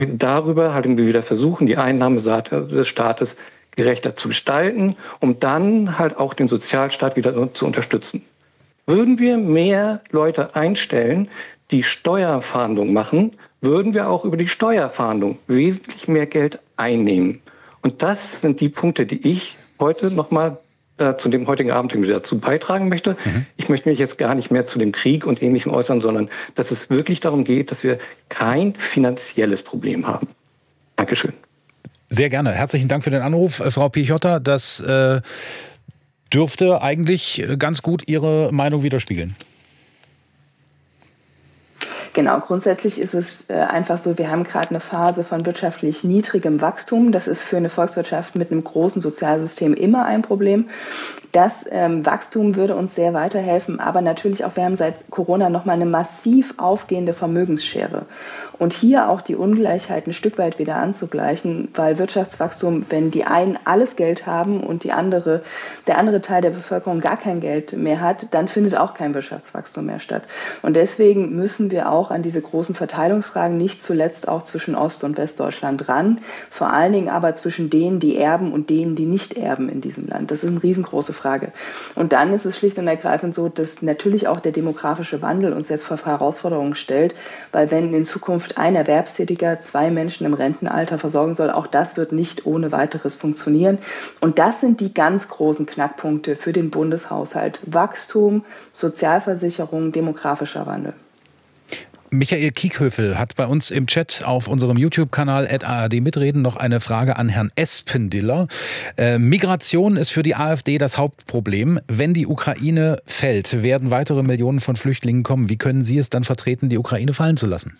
darüber halt wir wieder versuchen, die Einnahmeseite des Staates gerechter zu gestalten, um dann halt auch den Sozialstaat wieder zu unterstützen. Würden wir mehr Leute einstellen, die Steuerfahndung machen, würden wir auch über die Steuerfahndung wesentlich mehr Geld einnehmen. Und das sind die Punkte, die ich heute nochmal zu dem heutigen Abend dazu beitragen möchte. Ich möchte mich jetzt gar nicht mehr zu dem Krieg und Ähnlichem äußern, sondern dass es wirklich darum geht, dass wir kein finanzielles Problem haben. Dankeschön. Sehr gerne. Herzlichen Dank für den Anruf, Frau Piechota. Das dürfte eigentlich ganz gut Ihre Meinung widerspiegeln. Genau, grundsätzlich ist es einfach so, wir haben gerade eine Phase von wirtschaftlich niedrigem Wachstum. Das ist für eine Volkswirtschaft mit einem großen Sozialsystem immer ein Problem. Das Wachstum würde uns sehr weiterhelfen, aber natürlich auch, wir haben seit Corona nochmal eine massiv aufgehende Vermögensschere. Und hier auch die Ungleichheit ein Stück weit wieder anzugleichen, weil Wirtschaftswachstum, wenn die einen alles Geld haben und der andere Teil der Bevölkerung gar kein Geld mehr hat, dann findet auch kein Wirtschaftswachstum mehr statt. Und deswegen müssen wir auch an diese großen Verteilungsfragen nicht zuletzt auch zwischen Ost- und Westdeutschland ran, vor allen Dingen aber zwischen denen, die erben und denen, die nicht erben in diesem Land. Das ist eine riesengroße Frage. Und dann ist es schlicht und ergreifend so, dass natürlich auch der demografische Wandel uns jetzt vor Herausforderungen stellt, weil wenn in Zukunft ein Erwerbstätiger 2 Menschen im Rentenalter versorgen soll, auch das wird nicht ohne weiteres funktionieren. Und das sind die ganz großen Knackpunkte für den Bundeshaushalt. Wachstum, Sozialversicherung, demografischer Wandel. Michael Kiekhöfel hat bei uns im Chat auf unserem YouTube-Kanal @ARD mitreden noch eine Frage an Herrn Espendiller. Migration ist für die AfD das Hauptproblem. Wenn die Ukraine fällt, werden weitere Millionen von Flüchtlingen kommen. Wie können Sie es dann vertreten, die Ukraine fallen zu lassen?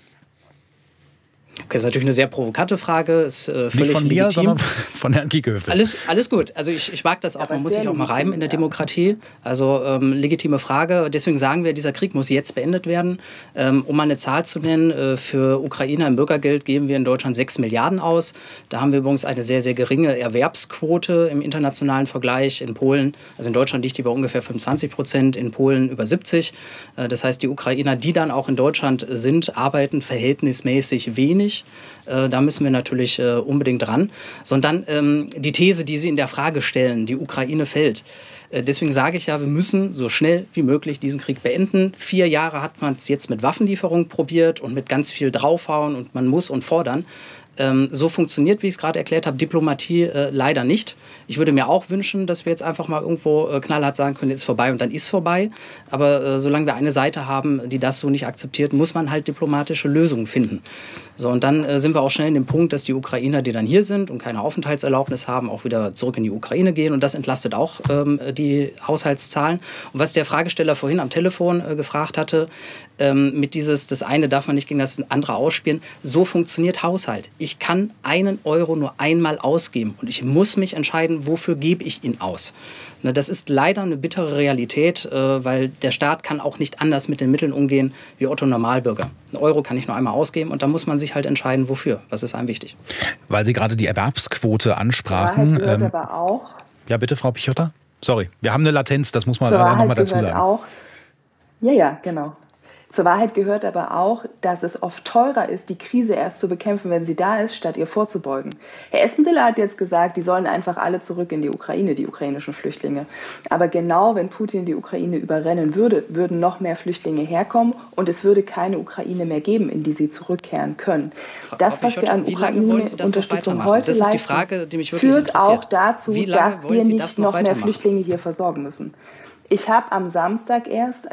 Okay, das ist natürlich eine sehr provokante Frage, ist völlig nicht von mir, legitim. sondern von Herrn Kiekhöfel. Alles gut. Also ich mag das auch, man muss sich auch mal reiben in der Demokratie. Also legitime Frage. Deswegen sagen wir, dieser Krieg muss jetzt beendet werden. Um mal eine Zahl zu nennen, für Ukrainer im Bürgergeld geben wir in Deutschland 6 Milliarden aus. Da haben wir übrigens eine sehr, sehr geringe Erwerbsquote im internationalen Vergleich. In Polen, also in Deutschland liegt die bei ungefähr 25%, in Polen über 70%. Das heißt, die Ukrainer, die dann auch in Deutschland sind, arbeiten verhältnismäßig wenig. Da müssen wir natürlich unbedingt dran. Sondern die These, die Sie in der Frage stellen, die Ukraine fällt. Deswegen sage ich ja, wir müssen so schnell wie möglich diesen Krieg beenden. 4 Jahre hat man es jetzt mit Waffenlieferung probiert und mit ganz viel draufhauen und man muss und fordern. So funktioniert, wie ich es gerade erklärt habe, Diplomatie leider nicht. Ich würde mir auch wünschen, dass wir jetzt einfach mal irgendwo knallhart sagen können, ist vorbei und dann ist vorbei. Aber solange wir eine Seite haben, die das so nicht akzeptiert, muss man halt diplomatische Lösungen finden. So, und dann sind wir auch schnell in dem Punkt, dass die Ukrainer, die dann hier sind und keine Aufenthaltserlaubnis haben, auch wieder zurück in die Ukraine gehen. Und das entlastet auch die Haushaltszahlen. Und was der Fragesteller vorhin am Telefon gefragt hatte, mit das eine darf man nicht gegen das andere ausspielen. So funktioniert Haushalt. Ich kann 1 Euro nur einmal ausgeben und ich muss mich entscheiden, wofür gebe ich ihn aus. Das ist leider eine bittere Realität, weil der Staat kann auch nicht anders mit den Mitteln umgehen wie Otto Normalbürger. 1 Euro kann ich nur einmal ausgeben und da muss man sich halt entscheiden, wofür. Was ist einem wichtig? Weil Sie gerade die Erwerbsquote ansprachen. Zur Wahrheit gehört aber auch. Ja, bitte, Frau Piechota. Sorry, wir haben eine Latenz, das muss man leider nochmal dazu sagen. Auch, ja, genau. Zur Wahrheit gehört aber auch, dass es oft teurer ist, die Krise erst zu bekämpfen, wenn sie da ist, statt ihr vorzubeugen. Herr Espendiller hat jetzt gesagt, die sollen einfach alle zurück in die Ukraine, die ukrainischen Flüchtlinge. Aber genau wenn Putin die Ukraine überrennen würde, würden noch mehr Flüchtlinge herkommen und es würde keine Ukraine mehr geben, in die sie zurückkehren können. Das, was wir an Ukraine-Unterstützung heute leisten, führt auch dazu, dass wir nicht noch mehr Flüchtlinge hier versorgen müssen. Ich habe am Samstag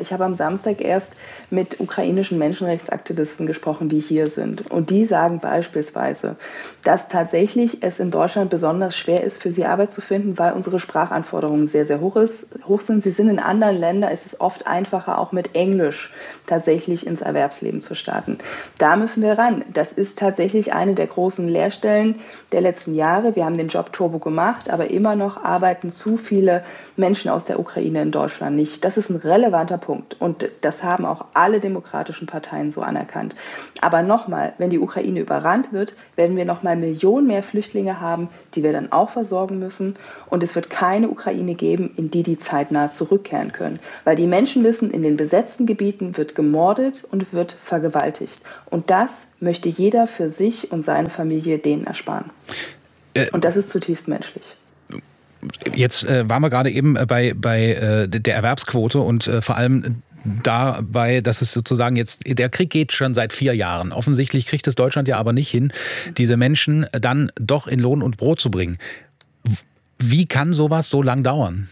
erst mit ukrainischen Menschenrechtsaktivisten gesprochen, die hier sind. Und die sagen beispielsweise, dass tatsächlich es in Deutschland besonders schwer ist, für sie Arbeit zu finden, weil unsere Sprachanforderungen sehr, sehr hoch sind. Sie sind in anderen Ländern, es ist oft einfacher, auch mit Englisch tatsächlich ins Erwerbsleben zu starten. Da müssen wir ran. Das ist tatsächlich eine der großen Leerstellen der letzten Jahre. Wir haben den Job Turbo gemacht, aber immer noch arbeiten zu viele Menschen aus der Ukraine in Deutschland. Deutschland nicht. Das ist ein relevanter Punkt und das haben auch alle demokratischen Parteien so anerkannt. Aber nochmal, wenn die Ukraine überrannt wird, werden wir nochmal Millionen mehr Flüchtlinge haben, die wir dann auch versorgen müssen. Und es wird keine Ukraine geben, in die zeitnah zurückkehren können. Weil die Menschen wissen, in den besetzten Gebieten wird gemordet und wird vergewaltigt. Und das möchte jeder für sich und seine Familie denen ersparen. Und das ist zutiefst menschlich. Jetzt waren wir gerade eben bei der Erwerbsquote und vor allem dabei, dass es sozusagen jetzt, der Krieg geht schon seit 4 Jahren. Offensichtlich kriegt es Deutschland ja aber nicht hin, diese Menschen dann doch in Lohn und Brot zu bringen. Wie kann sowas so lang dauern?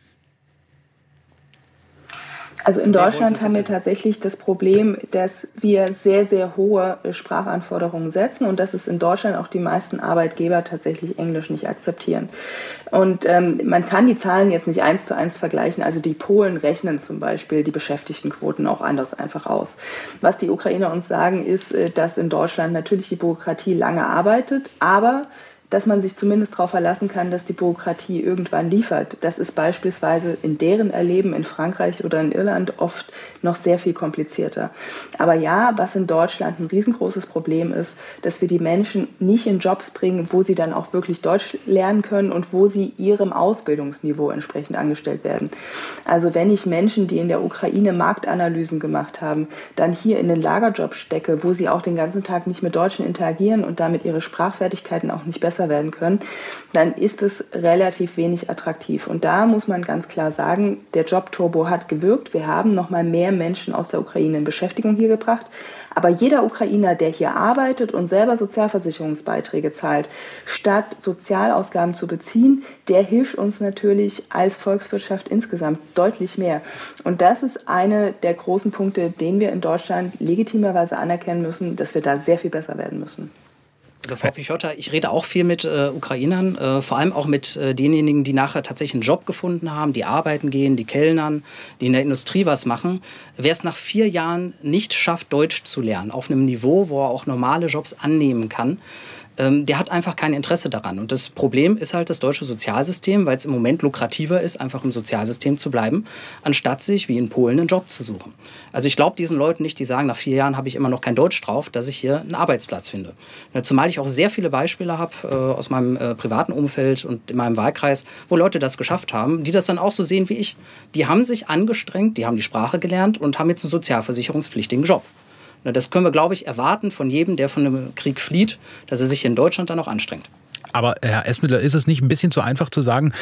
Also in Deutschland haben wir tatsächlich das Problem, dass wir sehr, sehr hohe Sprachanforderungen setzen und dass es in Deutschland auch die meisten Arbeitgeber tatsächlich Englisch nicht akzeptieren. Und man kann die Zahlen jetzt nicht 1:1 vergleichen. Also die Polen rechnen zum Beispiel die Beschäftigtenquoten auch anders einfach aus. Was die Ukrainer uns sagen, ist, dass in Deutschland natürlich die Bürokratie lange arbeitet, aber dass man sich zumindest darauf verlassen kann, dass die Bürokratie irgendwann liefert. Das ist beispielsweise in deren Erleben in Frankreich oder in Irland oft noch sehr viel komplizierter. Aber ja, was in Deutschland ein riesengroßes Problem ist, dass wir die Menschen nicht in Jobs bringen, wo sie dann auch wirklich Deutsch lernen können und wo sie ihrem Ausbildungsniveau entsprechend angestellt werden. Also wenn ich Menschen, die in der Ukraine Marktanalysen gemacht haben, dann hier in den Lagerjob stecke, wo sie auch den ganzen Tag nicht mit Deutschen interagieren und damit ihre Sprachfertigkeiten auch nicht besser werden können, dann ist es relativ wenig attraktiv. Und da muss man ganz klar sagen, der Jobturbo hat gewirkt. Wir haben noch mal mehr Menschen aus der Ukraine in Beschäftigung hier gebracht. Aber jeder Ukrainer, der hier arbeitet und selber Sozialversicherungsbeiträge zahlt, statt Sozialausgaben zu beziehen, der hilft uns natürlich als Volkswirtschaft insgesamt deutlich mehr. Und das ist einer der großen Punkte, den wir in Deutschland legitimerweise anerkennen müssen, dass wir da sehr viel besser werden müssen. Also Frau Pichotta, ich rede auch viel mit Ukrainern, vor allem auch mit denjenigen, die nachher tatsächlich einen Job gefunden haben, die arbeiten gehen, die kellnern, die in der Industrie was machen. Wer es nach 4 Jahren nicht schafft, Deutsch zu lernen, auf einem Niveau, wo er auch normale Jobs annehmen kann, der hat einfach kein Interesse daran. Und das Problem ist halt das deutsche Sozialsystem, weil es im Moment lukrativer ist, einfach im Sozialsystem zu bleiben, anstatt sich wie in Polen einen Job zu suchen. Also ich glaube diesen Leuten nicht, die sagen, nach 4 Jahren habe ich immer noch kein Deutsch drauf, dass ich hier einen Arbeitsplatz finde. Zumal ich auch sehr viele Beispiele habe aus meinem privaten Umfeld und in meinem Wahlkreis, wo Leute das geschafft haben, die das dann auch so sehen wie ich. Die haben sich angestrengt, die haben die Sprache gelernt und haben jetzt einen sozialversicherungspflichtigen Job. Das können wir, glaube ich, erwarten von jedem, der von einem Krieg flieht, dass er sich in Deutschland dann auch anstrengt. Aber Herr Esmidler, ist es nicht ein bisschen zu einfach zu sagen,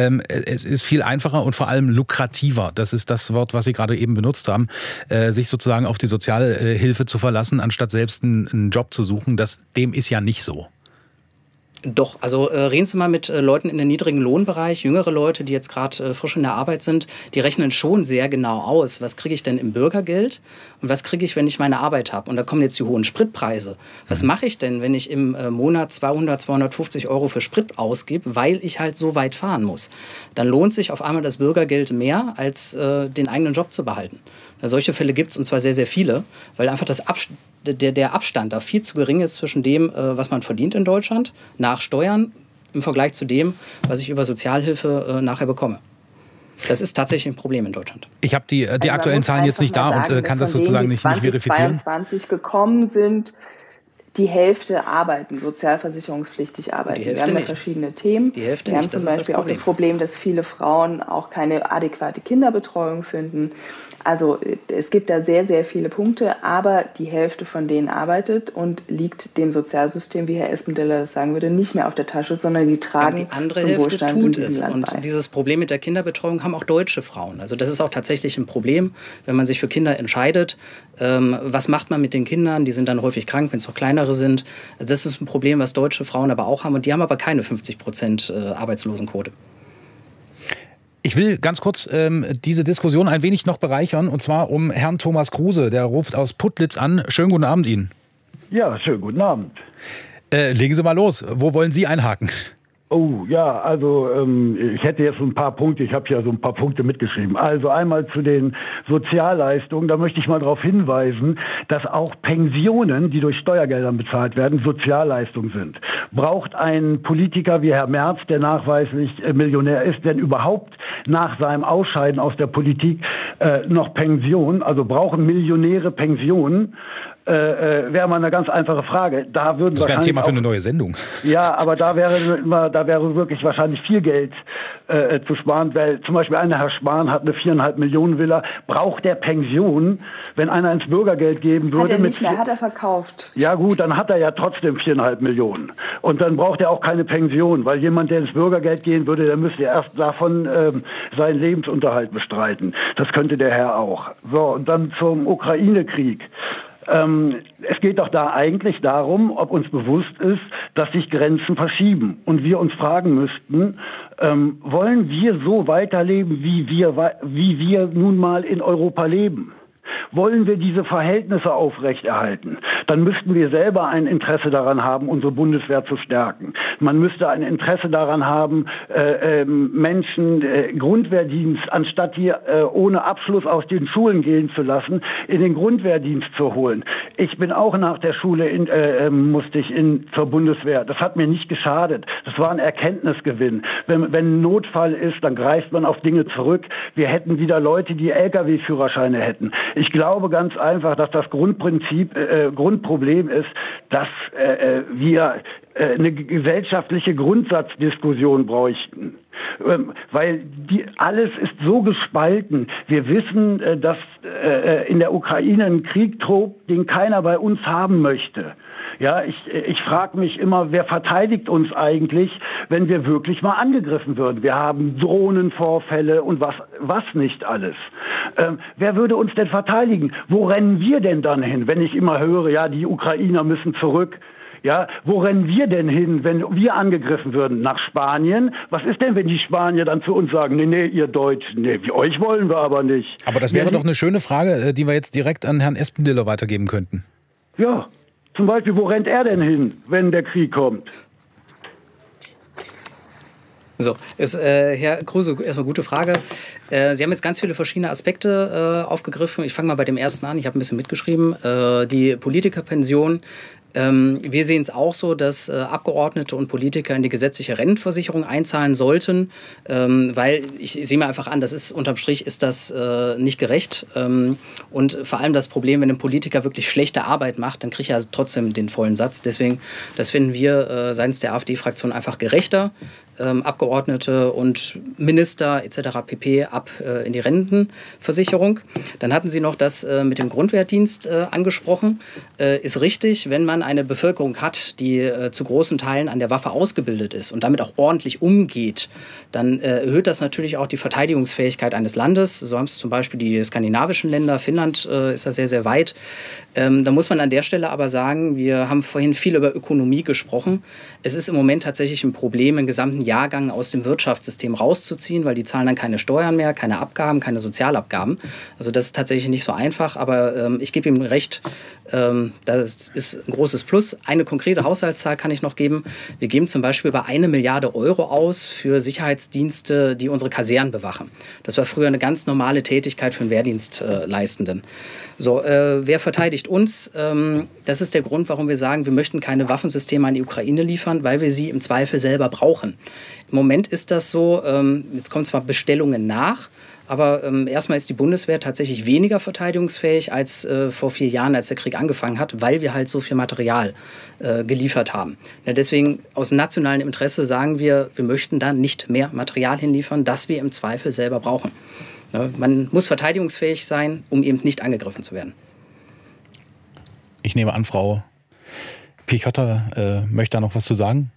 es ist viel einfacher und vor allem lukrativer, das ist das Wort, was Sie gerade eben benutzt haben, sich sozusagen auf die Sozialhilfe zu verlassen, anstatt selbst einen Job zu suchen? Dem ist ja nicht so. Doch, also reden Sie mal mit Leuten in den niedrigen Lohnbereich, jüngere Leute, die jetzt gerade frisch in der Arbeit sind, die rechnen schon sehr genau aus, was kriege ich denn im Bürgergeld und was kriege ich, wenn ich meine Arbeit habe. Und da kommen jetzt die hohen Spritpreise. Was mache ich denn, wenn ich im Monat 200, 250 Euro für Sprit ausgebe, weil ich halt so weit fahren muss? Dann lohnt sich auf einmal das Bürgergeld mehr, als den eigenen Job zu behalten. Solche Fälle gibt es, und zwar sehr, sehr viele, weil einfach der Abstand da viel zu gering ist zwischen dem, was man verdient in Deutschland, nach Steuern, im Vergleich zu dem, was ich über Sozialhilfe nachher bekomme. Das ist tatsächlich ein Problem in Deutschland. Ich habe die aktuellen Zahlen jetzt nicht da und kann das sozusagen nicht verifizieren. 2022 gekommen sind, die Hälfte arbeiten, sozialversicherungspflichtig arbeiten. Wir haben da verschiedene Themen. Die Hälfte Wir haben nicht, zum Beispiel auch das Problem, dass viele Frauen auch keine adäquate Kinderbetreuung finden. Also es gibt da sehr, sehr viele Punkte, aber die Hälfte von denen arbeitet und liegt dem Sozialsystem, wie Herr Espendeller das sagen würde, nicht mehr auf der Tasche, sondern die tragen die andere zum Hälfte Wohlstand tut in diesem es. Land Und bei. dieses Problem mit der Kinderbetreuung haben auch deutsche Frauen. Also das ist auch tatsächlich ein Problem, wenn man sich für Kinder entscheidet. Was macht man mit den Kindern? Die sind dann häufig krank, wenn es noch kleinere sind. Also das ist ein Problem, was deutsche Frauen aber auch haben. Und die haben aber keine 50% Arbeitslosenquote. Ich will ganz kurz diese Diskussion ein wenig noch bereichern, und zwar um Herrn Thomas Kruse, der ruft aus Putlitz an. Schönen guten Abend Ihnen. Ja, schönen guten Abend. Legen Sie mal los. Wo wollen Sie einhaken? Oh ja, also ich hätte jetzt so ein paar Punkte, ich habe ja so ein paar Punkte mitgeschrieben. Also einmal zu den Sozialleistungen, da möchte ich mal darauf hinweisen, dass auch Pensionen, die durch Steuergeldern bezahlt werden, Sozialleistungen sind. Braucht ein Politiker wie Herr Merz, der nachweislich Millionär ist, denn überhaupt nach seinem Ausscheiden aus der Politik noch Pension? Also brauchen Millionäre Pensionen? Wäre mal eine ganz einfache Frage. Da würden das wäre ein Thema für eine neue Sendung. Ja, aber da wäre wirklich wahrscheinlich viel Geld zu sparen, weil zum Beispiel einer Herr Spahn hat eine 4,5 Millionen Villa. Braucht der Pension, wenn einer ins Bürgergeld geben würde? Hat er nicht mehr, hat er verkauft. Ja gut, dann hat er ja trotzdem 4,5 Millionen. Und dann braucht er auch keine Pension, weil jemand, der ins Bürgergeld gehen würde, der müsste erst davon seinen Lebensunterhalt bestreiten. Das könnte der Herr auch. So, und dann zum Ukraine-Krieg. Es geht doch da eigentlich darum, ob uns bewusst ist, dass sich Grenzen verschieben und wir uns fragen müssten, wollen wir so weiterleben, wie wir nun mal in Europa leben? Wollen wir diese Verhältnisse aufrechterhalten, dann müssten wir selber ein Interesse daran haben, unsere Bundeswehr zu stärken. Man müsste ein Interesse daran haben, Menschen Grundwehrdienst, anstatt hier ohne Abschluss aus den Schulen gehen zu lassen, in den Grundwehrdienst zu holen. Ich bin auch nach der Schule musste ich zur Bundeswehr. Das hat mir nicht geschadet. Das war ein Erkenntnisgewinn. Wenn ein Notfall ist, dann greift man auf Dinge zurück. Wir hätten wieder Leute, die LKW-Führerscheine hätten. Ich glaube ganz einfach, dass das Grundproblem ist, dass wir eine gesellschaftliche Grundsatzdiskussion bräuchten. Weil alles ist so gespalten. Wir wissen, dass in der Ukraine ein Krieg tobt, den keiner bei uns haben möchte. Ja, ich frage mich immer, wer verteidigt uns eigentlich, wenn wir wirklich mal angegriffen würden? Wir haben Drohnenvorfälle und was nicht alles. Wer würde uns denn verteidigen? Wo rennen wir denn dann hin, wenn ich immer höre, ja, die Ukrainer müssen zurück? Ja, wo rennen wir denn hin, wenn wir angegriffen würden? Nach Spanien? Was ist denn, wenn die Spanier dann zu uns sagen, nee, ihr Deutschen, nee, euch wollen wir aber nicht. Aber das wäre doch eine schöne Frage, die wir jetzt direkt an Herrn Espendiller weitergeben könnten. Ja, zum Beispiel, wo rennt er denn hin, wenn der Krieg kommt? So, Herr Kruse, erstmal gute Frage. Sie haben jetzt ganz viele verschiedene Aspekte aufgegriffen. Ich fange mal bei dem ersten an. Ich habe ein bisschen mitgeschrieben. Die Politikerpension. Wir sehen es auch so, dass Abgeordnete und Politiker in die gesetzliche Rentenversicherung einzahlen sollten, weil ich sehe mir einfach an, das ist unterm Strich ist das nicht gerecht und vor allem das Problem, wenn ein Politiker wirklich schlechte Arbeit macht, dann kriegt er trotzdem den vollen Satz. Deswegen, das finden wir seitens der AfD-Fraktion einfach gerechter. Abgeordnete und Minister etc. pp. Ab in die Rentenversicherung. Dann hatten Sie noch das mit dem Grundwehrdienst angesprochen. Ist richtig, wenn man eine Bevölkerung hat, die zu großen Teilen an der Waffe ausgebildet ist und damit auch ordentlich umgeht, dann erhöht das natürlich auch die Verteidigungsfähigkeit eines Landes. So haben es zum Beispiel die skandinavischen Länder, Finnland ist da sehr, sehr weit. Da muss man an der Stelle aber sagen, wir haben vorhin viel über Ökonomie gesprochen. Es ist im Moment tatsächlich ein Problem, einen gesamten Jahrgang aus dem Wirtschaftssystem rauszuziehen, weil die zahlen dann keine Steuern mehr, keine Abgaben, keine Sozialabgaben. Also das ist tatsächlich nicht so einfach, aber ich gebe ihm recht, das ist ein großes Plus. Eine konkrete Haushaltszahl kann ich noch geben. Wir geben zum Beispiel über 1 Milliarde Euro aus für Sicherheitsdienste, die unsere Kasernen bewachen. Das war früher eine ganz normale Tätigkeit für einen Wehrdienstleistenden. So, wer verteidigt uns? Das ist der Grund, warum wir sagen, wir möchten keine Waffensysteme an die Ukraine liefern, weil wir sie im Zweifel selber brauchen. Im Moment ist das so, jetzt kommen zwar Bestellungen nach, aber erstmal ist die Bundeswehr tatsächlich weniger verteidigungsfähig als vor 4 Jahren, als der Krieg angefangen hat, weil wir halt so viel Material geliefert haben. Ja, deswegen aus nationalem Interesse sagen wir, wir möchten da nicht mehr Material hinliefern, das wir im Zweifel selber brauchen. Ja, man muss verteidigungsfähig sein, um eben nicht angegriffen zu werden. Ich nehme an, Frau Pichotter möchte da noch was zu sagen?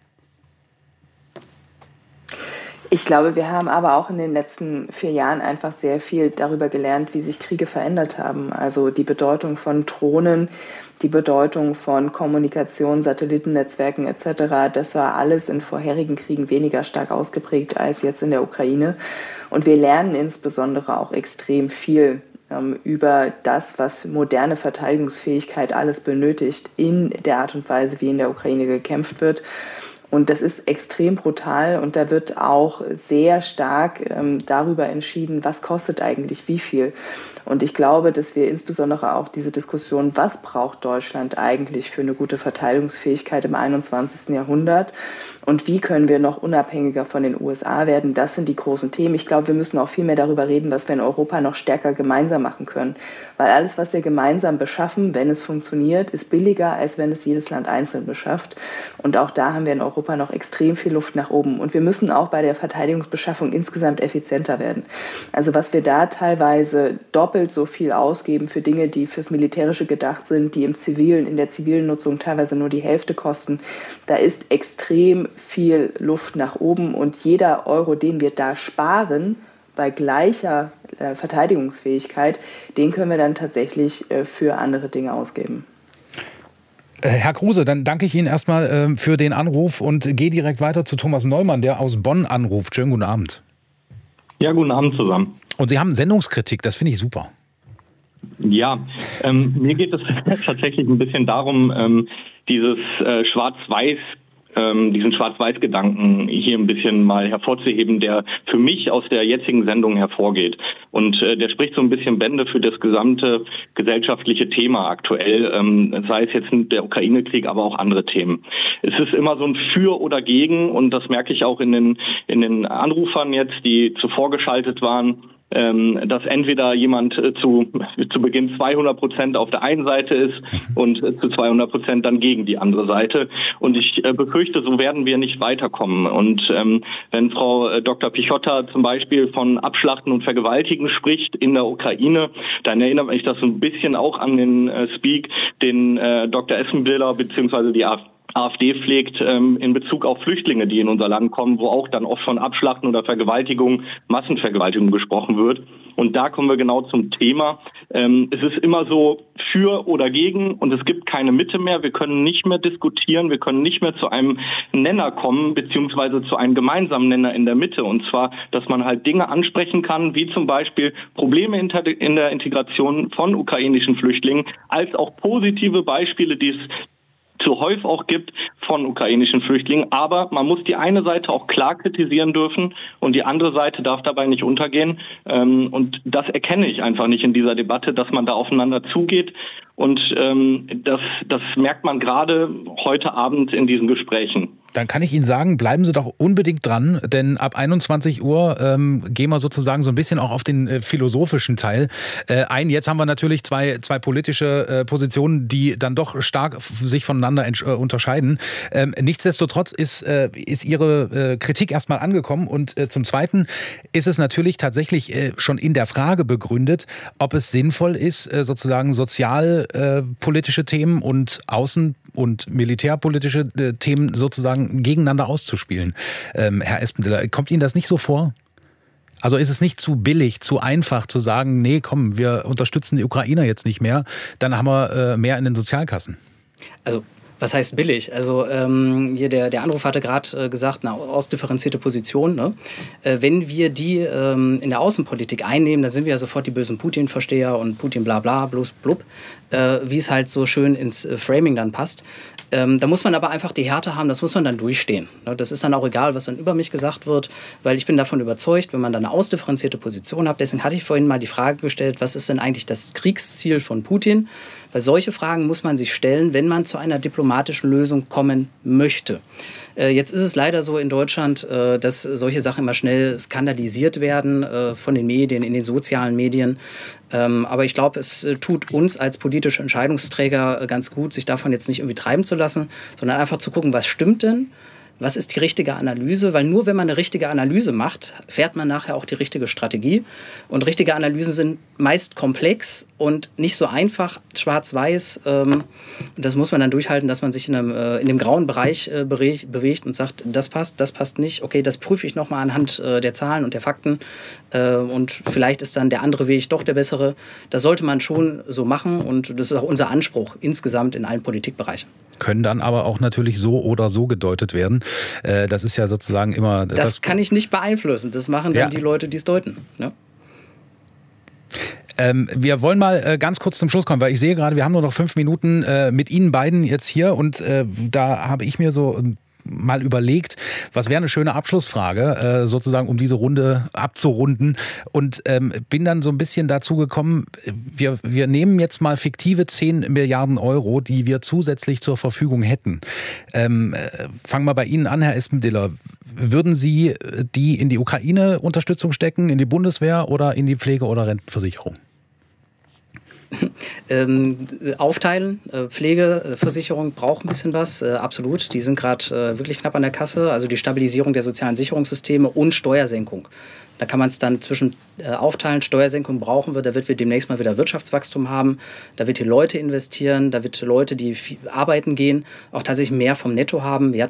Ich glaube, wir haben aber auch in den letzten 4 Jahren einfach sehr viel darüber gelernt, wie sich Kriege verändert haben. Also die Bedeutung von Drohnen, die Bedeutung von Kommunikation, Satellitennetzwerken etc., das war alles in vorherigen Kriegen weniger stark ausgeprägt als jetzt in der Ukraine. Und wir lernen insbesondere auch extrem viel über das, was moderne Verteidigungsfähigkeit alles benötigt in der Art und Weise, wie in der Ukraine gekämpft wird. Und das ist extrem brutal und da wird auch sehr stark darüber entschieden, was kostet eigentlich wie viel. Und ich glaube, dass wir insbesondere auch diese Diskussion, was braucht Deutschland eigentlich für eine gute Verteidigungsfähigkeit im 21. Jahrhundert und wie können wir noch unabhängiger von den USA werden, das sind die großen Themen. Ich glaube, wir müssen auch viel mehr darüber reden, was wir in Europa noch stärker gemeinsam machen können. Weil alles, was wir gemeinsam beschaffen, wenn es funktioniert, ist billiger, als wenn es jedes Land einzeln beschafft. Und auch da haben wir in Europa noch extrem viel Luft nach oben. Und wir müssen auch bei der Verteidigungsbeschaffung insgesamt effizienter werden. Also was wir da teilweise doppelt so viel ausgeben für Dinge, die fürs Militärische gedacht sind, die in der zivilen Nutzung teilweise nur die Hälfte kosten, da ist extrem viel Luft nach oben. Und jeder Euro, den wir da sparen, bei gleicher Verteidigungsfähigkeit, den können wir dann tatsächlich für andere Dinge ausgeben. Herr Kruse, dann danke ich Ihnen erstmal für den Anruf und gehe direkt weiter zu Thomas Neumann, der aus Bonn anruft. Schönen guten Abend. Ja, guten Abend zusammen. Und Sie haben Sendungskritik, das finde ich super. Ja, mir geht es tatsächlich ein bisschen darum, dieses diesen Schwarz-Weiß-Gedanken hier ein bisschen mal hervorzuheben, der für mich aus der jetzigen Sendung hervorgeht. Und der spricht so ein bisschen Bände für das gesamte gesellschaftliche Thema aktuell, sei es jetzt der Ukraine-Krieg, aber auch andere Themen. Es ist immer so ein Für oder Gegen und das merke ich auch in den Anrufern jetzt, die zuvor geschaltet waren, dass entweder jemand zu Beginn 200% auf der einen Seite ist und zu 200% dann gegen die andere Seite. Und ich befürchte, so werden wir nicht weiterkommen. Und wenn Frau Dr. Pichotta zum Beispiel von Abschlachten und Vergewaltigen spricht in der Ukraine, dann erinnert mich das so ein bisschen auch an den Speak, den Dr. Espenbiller bzw. die AfD pflegt in Bezug auf Flüchtlinge, die in unser Land kommen, wo auch dann oft von Abschlachten oder Vergewaltigung, Massenvergewaltigung gesprochen wird. Und da kommen wir genau zum Thema. Es ist immer so für oder gegen und es gibt keine Mitte mehr. Wir können nicht mehr diskutieren, wir können nicht mehr zu einem Nenner kommen, beziehungsweise zu einem gemeinsamen Nenner in der Mitte. Und zwar, dass man halt Dinge ansprechen kann, wie zum Beispiel Probleme in der Integration von ukrainischen Flüchtlingen, als auch positive Beispiele, die es zu häufig auch gibt von ukrainischen Flüchtlingen. Aber man muss die eine Seite auch klar kritisieren dürfen und die andere Seite darf dabei nicht untergehen. Und das erkenne ich einfach nicht in dieser Debatte, dass man da aufeinander zugeht. Und das merkt man gerade heute Abend in diesen Gesprächen. Dann kann ich Ihnen sagen, bleiben Sie doch unbedingt dran, denn ab 21 Uhr gehen wir sozusagen so ein bisschen auch auf den philosophischen Teil ein. Jetzt haben wir natürlich zwei politische Positionen, die dann doch stark sich voneinander unterscheiden. Nichtsdestotrotz ist Ihre Kritik erstmal angekommen und zum Zweiten ist es natürlich tatsächlich schon in der Frage begründet, ob es sinnvoll ist, sozusagen sozialpolitische Themen und außen- und militärpolitische Themen sozusagen gegeneinander auszuspielen. Herr Espenbiller, kommt Ihnen das nicht so vor? Also ist es nicht zu billig, zu einfach zu sagen, nee, komm, wir unterstützen die Ukrainer jetzt nicht mehr, dann haben wir mehr in den Sozialkassen? Also was heißt billig? Also hier der Anruf hatte gerade gesagt, eine ausdifferenzierte Position. Ne? Wenn wir die in der Außenpolitik einnehmen, dann sind wir ja sofort die bösen Putin-Versteher und Putin bla bla, bloß blub, wie es halt so schön ins Framing dann passt. Da muss man aber einfach die Härte haben, das muss man dann durchstehen. Das ist dann auch egal, was dann über mich gesagt wird, weil ich bin davon überzeugt, wenn man dann eine ausdifferenzierte Position hat, deswegen hatte ich vorhin mal die Frage gestellt, was ist denn eigentlich das Kriegsziel von Putin? Weil solche Fragen muss man sich stellen, wenn man zu einer diplomatischen Lösung kommen möchte. Jetzt ist es leider so in Deutschland, dass solche Sachen immer schnell skandalisiert werden von den Medien, in den sozialen Medien. Aber ich glaube, es tut uns als politische Entscheidungsträger ganz gut, sich davon jetzt nicht irgendwie treiben zu lassen, sondern einfach zu gucken, was stimmt denn? Was ist die richtige Analyse? Weil nur wenn man eine richtige Analyse macht, fährt man nachher auch die richtige Strategie. Und richtige Analysen sind meist komplex und nicht so einfach, schwarz-weiß. Das muss man dann durchhalten, dass man sich in dem grauen Bereich bewegt und sagt, das passt nicht. Okay, das prüfe ich nochmal anhand der Zahlen und der Fakten. Und vielleicht ist dann der andere Weg doch der bessere. Das sollte man schon so machen und das ist auch unser Anspruch insgesamt in allen Politikbereichen. Können dann aber auch natürlich so oder so gedeutet werden. Das ist ja sozusagen immer... Das kann ich nicht beeinflussen. Das machen dann die Leute, die es deuten. Ne? Wir wollen mal ganz kurz zum Schluss kommen, weil ich sehe gerade, wir haben nur noch 5 Minuten mit Ihnen beiden jetzt hier und da habe ich mir so mal überlegt, was wäre eine schöne Abschlussfrage, sozusagen, um diese Runde abzurunden. Und bin dann so ein bisschen dazu gekommen, wir nehmen jetzt mal fiktive 10 Milliarden Euro, die wir zusätzlich zur Verfügung hätten. Fangen wir bei Ihnen an, Herr Espendiller. Würden Sie die in die Ukraine-Unterstützung stecken, in die Bundeswehr oder in die Pflege- oder Rentenversicherung? Aufteilen. Pflegeversicherung braucht ein bisschen was, absolut. Die sind gerade wirklich knapp an der Kasse. Also die Stabilisierung der sozialen Sicherungssysteme und Steuersenkung. Da kann man es dann zwischen aufteilen. Steuersenkung brauchen wir, da wird wir demnächst mal wieder Wirtschaftswachstum haben. Da wird die Leute investieren, da wird Leute, die arbeiten gehen, auch tatsächlich mehr vom Netto haben. Wir